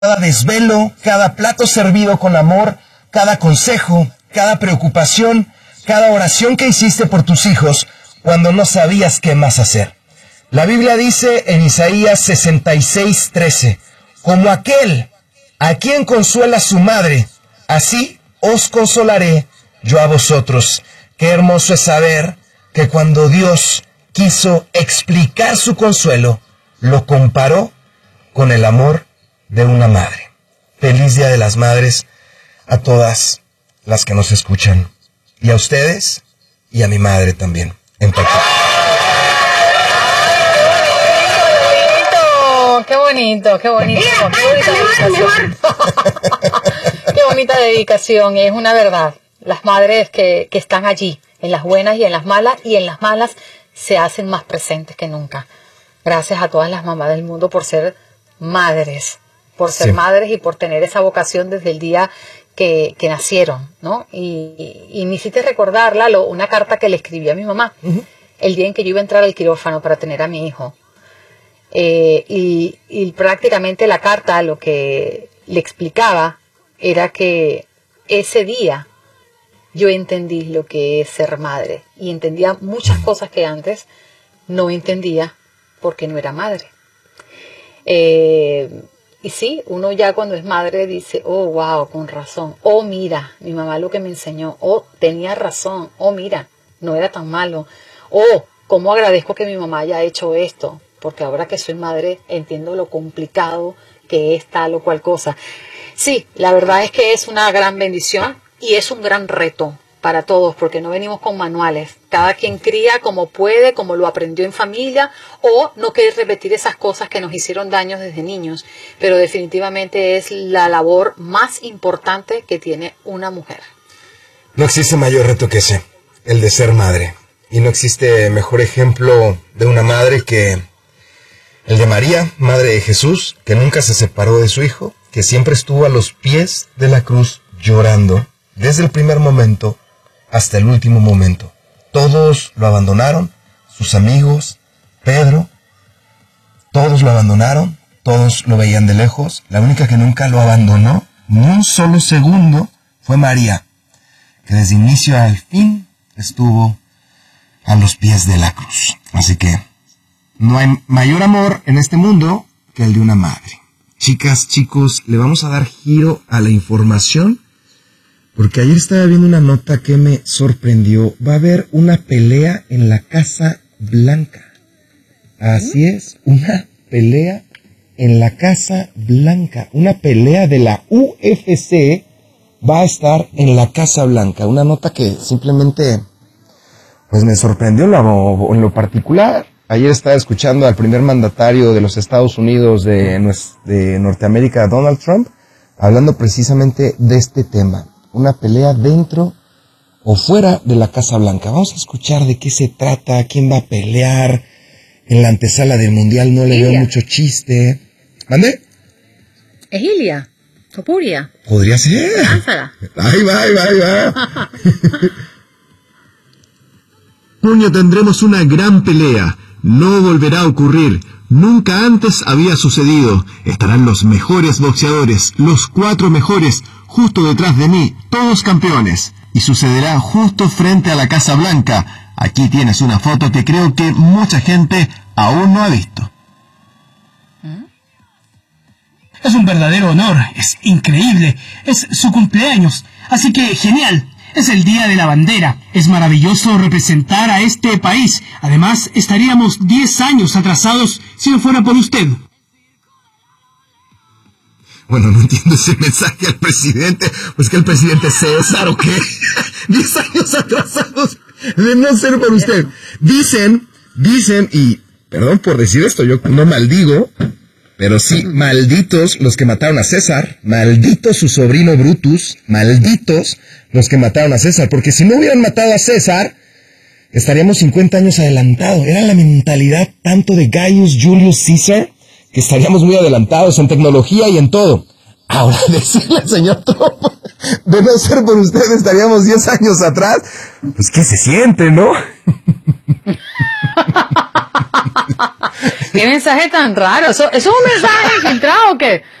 cada desvelo, cada plato servido con amor, cada consejo, cada preocupación, cada oración que hiciste por tus hijos cuando no sabías qué más hacer. La Biblia dice en Isaías 66:13, como aquel a quien consuela su madre, así os consolaré yo a vosotros. Qué hermoso es saber que cuando Dios quiso explicar su consuelo, lo comparó con el amor de una madre. Feliz Día de las Madres a todas las que nos escuchan, y a ustedes, y a mi madre también, en Tokio. ¡Qué bonito! ¡Qué bonito! ¡Qué bonita dedicación! ¡Qué bonita dedicación! Es una verdad. Las madres que están allí, en las buenas y en las malas se hacen más presentes que nunca. Gracias a todas las mamás del mundo por ser madres, madres y por tener esa vocación desde el día que nacieron, ¿no? Y me hiciste recordar, Lalo, una carta que le escribí a mi mamá el día en que yo iba a entrar al quirófano para tener a mi hijo. Y prácticamente la carta lo que le explicaba era que ese día yo entendí lo que es ser madre y entendía muchas cosas que antes no entendía porque no era madre. Y sí, uno ya cuando es madre dice, oh, wow, con razón. Oh, mira, mi mamá lo que me enseñó. Oh, tenía razón. Oh, mira, no era tan malo. Oh, cómo agradezco que mi mamá haya hecho esto. Porque ahora que soy madre entiendo lo complicado que es tal o cual cosa. Sí, la verdad es que es una gran bendición y es un gran reto para todos, porque no venimos con manuales. Cada quien cría como puede, como lo aprendió en familia, o no quiere repetir esas cosas que nos hicieron daños desde niños. Pero definitivamente es la labor más importante que tiene una mujer. No existe mayor reto que ese, el de ser madre. Y no existe mejor ejemplo de una madre que el de María, madre de Jesús, que nunca se separó de su hijo, que siempre estuvo a los pies de la cruz llorando, desde el primer momento hasta el último momento. Todos lo abandonaron, sus amigos, Pedro, todos lo abandonaron, todos lo veían de lejos. La única que nunca lo abandonó, ni un solo segundo, fue María, que desde inicio al fin estuvo a los pies de la cruz. Así que no hay mayor amor en este mundo que el de una madre. Chicas, chicos, le vamos a dar giro a la información, porque ayer estaba viendo una nota que me sorprendió. Va a haber una pelea en la Casa Blanca. Así es, una pelea en la Casa Blanca. Una pelea de la UFC va a estar en la Casa Blanca. Una nota que simplemente pues me sorprendió en lo particular. Ayer estaba escuchando al primer mandatario de los Estados Unidos de Norteamérica, Donald Trump, hablando precisamente de este tema. Una pelea dentro o fuera de la Casa Blanca. Vamos a escuchar de qué se trata, quién va a pelear. En la antesala del Mundial no le veo mucho chiste. ¿Mande? ¿Es Ilia? ¿Topuria? Podría ser. Lánzala. Ahí va. Junio tendremos una gran pelea. No volverá a ocurrir. Nunca antes había sucedido. Estarán los mejores boxeadores, los 4 mejores, justo detrás de mí, todos campeones. Y sucederá justo frente a la Casa Blanca. Aquí tienes una foto que creo que mucha gente aún no ha visto. Es un verdadero honor, es increíble, es su cumpleaños, así que genial. Es el Día de la Bandera. Es maravilloso representar a este país. Además, estaríamos 10 años atrasados si no fuera por usted. Bueno, no entiendo ese mensaje al presidente. Pues que el presidente es César o qué. 10 años atrasados de no ser por usted. Dicen, y perdón por decir esto, yo no maldigo, pero sí, malditos los que mataron a César, maldito su sobrino Brutus, malditos los que mataron a César, porque si no hubieran matado a César, estaríamos 50 años adelantados. Era la mentalidad tanto de Gaius Julius Caesar, que estaríamos muy adelantados en tecnología y en todo. Ahora decirle al señor Trump, de no ser por usted estaríamos 10 años atrás, pues ¿qué se siente, no? ¿Qué mensaje tan raro? ¿Eso es un mensaje infiltrado o qué?